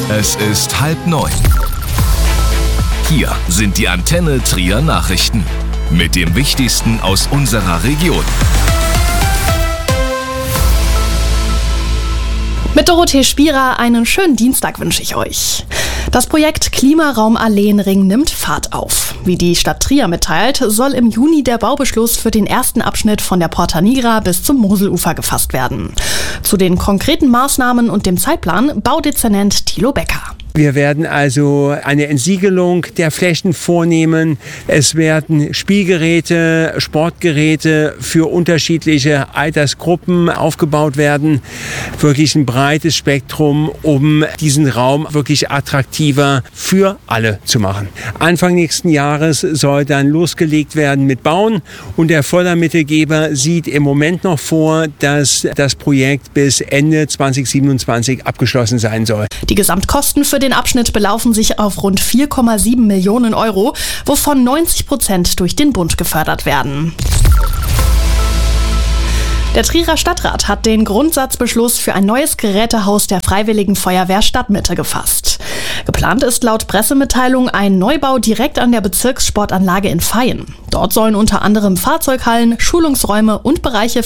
Es ist 8:30. Hier sind die Antenne Trier Nachrichten mit dem Wichtigsten aus unserer Region. Mit Dorothee Spierer einen schönen Dienstag wünsche ich euch. Das Projekt Klimaraum Alleenring nimmt Fahrt auf. Wie die Stadt Trier mitteilt, soll im Juni der Baubeschluss für den ersten Abschnitt von der Porta Nigra bis zum Moselufer gefasst werden. Zu den konkreten Maßnahmen und dem Zeitplan Baudezernent Thilo Becker. Wir werden also eine Entsiegelung der Flächen vornehmen. Es werden Spielgeräte, Sportgeräte für unterschiedliche Altersgruppen aufgebaut werden. Wirklich ein breites Spektrum, um diesen Raum wirklich attraktiver für alle zu machen. Anfang nächsten Jahres soll dann losgelegt werden mit Bauen und der Fördermittelgeber sieht im Moment noch vor, dass das Projekt bis Ende 2027 abgeschlossen sein soll. Die Gesamtkosten für den Abschnitt belaufen sich auf rund 4,7 Millionen Euro, wovon 90% durch den Bund gefördert werden. Der Trierer Stadtrat hat den Grundsatzbeschluss für ein neues Gerätehaus der Freiwilligen Feuerwehr Stadtmitte gefasst. Geplant ist laut Pressemitteilung ein Neubau direkt an der Bezirkssportanlage in Vaihingen. Dort sollen unter anderem Fahrzeughallen, Schulungsräume und Bereiche